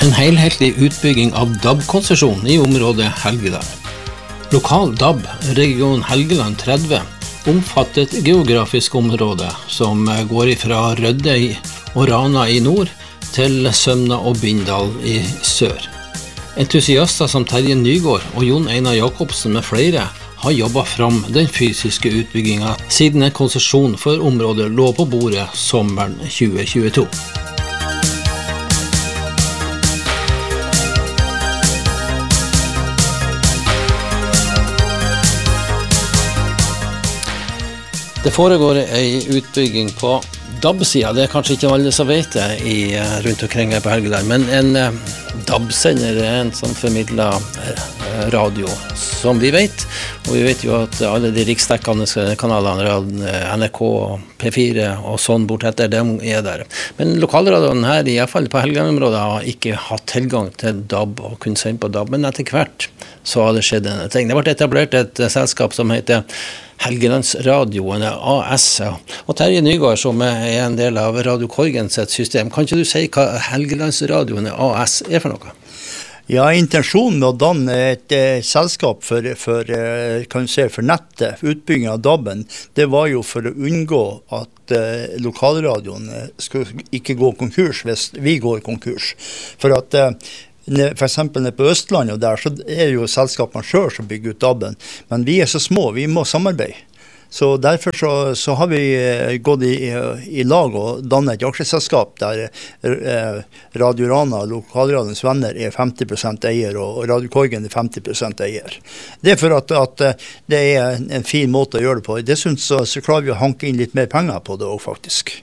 En helhetlig utbygging av DAB-konsesjon i området Helgeland. Lokal DAB, region Helgeland 30, omfatter et geografisk område som går fra Rødøy og Rana i nord til Sømna og Bindal i sør. Entusiaster som Terje Nygård og Jon Einar Jakobsen med flere har jobbet fram den fysiske utbyggingen siden en konsesjon for området lå på bordet sommeren 2022. Det foregår en utbygging på DAB-siden. Det kanskje ikke alle som vet det rundt omkring her på Helgeland, men en DAB-sender er en som formidler radio, som vi vet. Og vi vet jo at alle de riksdekkende kanalene, NRK, P4 og sånn bortetter, de er der. Men lokalradioen her, i hvert fall på Helgeland-området, har ikke hatt tilgang til DAB og kunne sende på DAB, men etter hvert så har det skjedd en ting. Det ble etablert et selskap som heter Helgelandsradioen AS, og Terje Nygård, som er en del av Radio Korgen sitt system. Kan ikke du si hva Helgelandsradioen AS er for noe? Ja, intensjonen med å danne et selskap for nettet, for utbygging av DAB-en, det var jo for å unngå at lokalradioen skulle ikke gå konkurs hvis vi går konkurs. For at for eksempel nede på Østlandet og der, så er jo selskapene selv som bygger ut DAB-en. Men vi er så små, vi må samarbeide. Så derfor så har vi gått i lag og dannet et aksjeselskap der Radio Rana, lokalradions venner, er 50% eier, og Radio Korgen er 50% eier. Det er for at det er en fin måte å gjøre det på. Dessuten så klarer vi å hanke inn litt mer penger på det også, faktisk.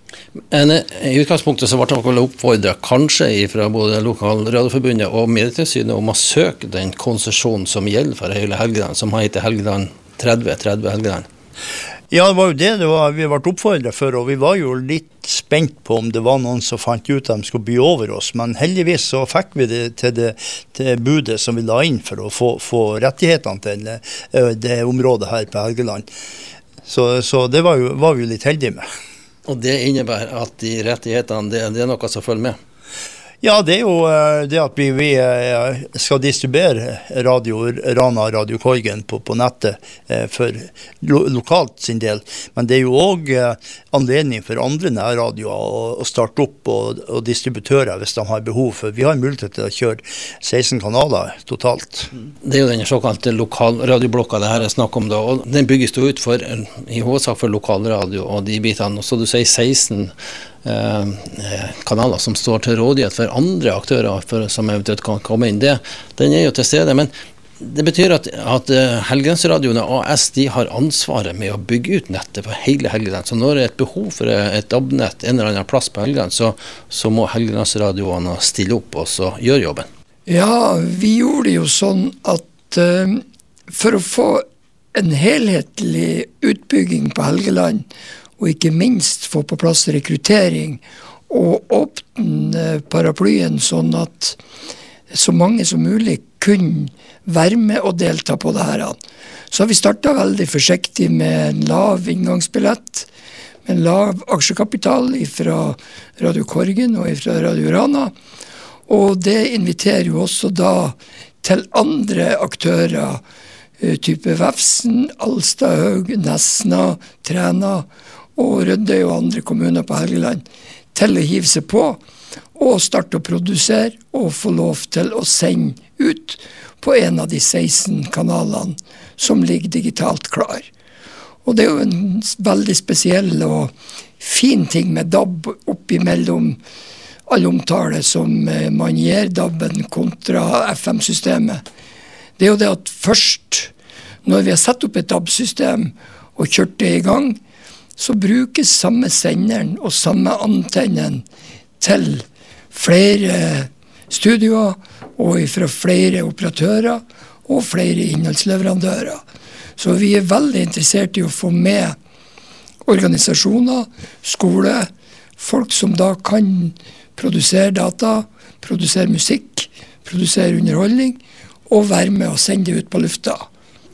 I utgangspunktet så ble det oppfordret kanskje fra både Lokalradioforbundet og Medietilsynet om å søke den konsesjonen som gjelder for hele Helgeland, som heter Helgeland 30 Helgeland. Ja, det var jo det vi ble oppfordret for, og vi var jo litt spent på om det var noen som fant ut at de skulle by over oss, men heldigvis så fikk vi det til budet som vi la inn for å få rettighetene til det området her på Helgeland. Så det var vi jo litt heldige med. Og det innebærer at de rettighetene, det er noe som følger med? Ja, det er jo det at vi skal distribuere Rana Radio Korgen på nettet for lokalt sin del. Men det er jo også anledning for andre nærradioer å starte opp og distributører hvis de har behov for. Vi har mulighet til å kjøre 16 kanaler totalt. Det er jo den såkalte lokalradioblokka det her er snakk om da, og den bygges jo ut i hovedsak for lokalradio og de bitene. Og så du sier 16 kanaler som står til rådighet for andre aktører som eventuelt kan komme inn. Den er jo til stede, men det betyr at Helgelandsradioene AS de har ansvaret med å bygge ut nettet for hele Helgeland. Så når det er et behov for et DAB-nett en eller annen plass på Helgeland, så må Helgelandsradioene stille opp og så gjøre jobben. Ja, vi gjorde det jo sånn at for å få en helhetlig utbygging på Helgeland, og ikke minst få på plass rekruttering og åpne paraplyen sånn at så mange som mulig kunne være med og delta på det her. Så har vi startet veldig forsiktig med en lav inngangsbillett, med en lav aksjekapital fra Radio Korgen og fra Radio Rana, og det inviterer jo også da til andre aktører, type Vefsn, Alstahaug, Nesna, Træna, og Rødøy og andre kommuner på Helgeland til å hive seg på og starte å produsere og få lov til å sende ut på en av de 16 kanalene som ligger digitalt klar. Og det er jo en veldig spesiell og fin ting med DAB oppimellom all omtale som man gir DAB-en kontra FM-systemet. Det er jo det at først når vi har satt opp et DAB-system og kjørt det i gang, så brukes samme senderen og samme antennen til flere studioer og fra flere operatører og flere innholdsleverandører. Så vi er veldig interessert i å få med organisasjoner, skole, folk som da kan produsere data, produsere musikk, produsere underholdning og være med og sende det ut på lufta.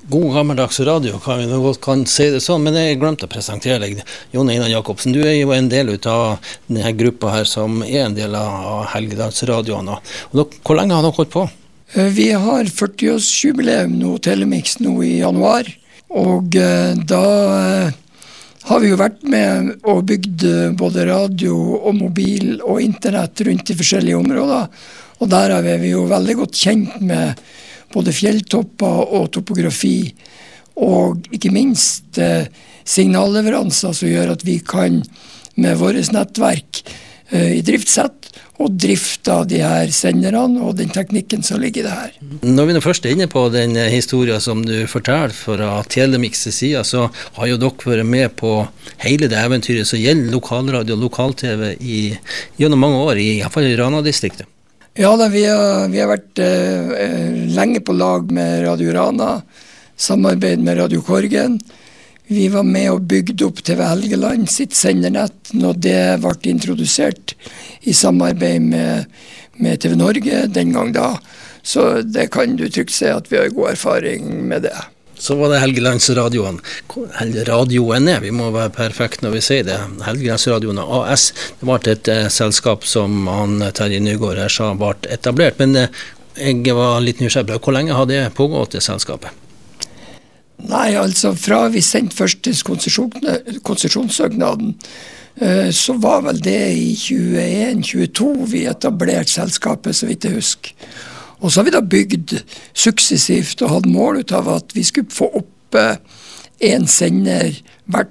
God gammeldags radio, kan vi nå godt kan si det sånn, men jeg glemte å presentere deg. Jon Einar Jakobsen, du jo en del av denne gruppa her som en del av Helgelandsradioen. Hvor lenge har dere holdt på? Vi har 40-årsjubileum nå, Telemix nå i januar, og da har vi jo vært med og bygd både radio og mobil og internett rundt i forskjellige områder, og der er vi jo veldig godt kjent med både fjelltopper og topografi, og ikke minst signalleveranser som gjør at vi kan med vårt nettverk i driftssett og drifte de her senderne og den teknikken som ligger i det her. Når vi nå først inne på den historien som du forteller fra Telemix siden, så har jo dere vært med på hele det eventyret som gjelder lokalradio og lokal-TV gjennom mange år, i hvert fall i Rana-distriktet. Ja, vi har vært lenge på lag med Radio Rana, samarbeid med Radio Korgen. Vi var med og bygde opp TV Helgeland sitt sendernett når det ble introdusert i samarbeid med TV Norge den gang da. Så det kan du trygt si at vi har god erfaring med det. Så var det Helgelandsradioen. Radioen vi må være perfekt når vi sier det. Helgelandsradioen AS, det var et selskap som Terje Nygaard her sa ble etablert, men jeg var litt nysgjerrig. Hvor lenge har det pågått det selskapet? Nei, altså fra vi sendte første konsesjonssøknaden, så var vel det i 21-22 vi etablerte selskapet, så vidt jeg husker. Og så har vi da bygd suksessivt og hatt mål ut av at vi skulle få opp en sender hvert